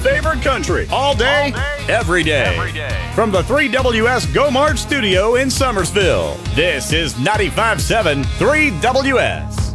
favorite country. All day, every day. From the 3WS Go Mart studio in Summersville, this is 95.7 3WS.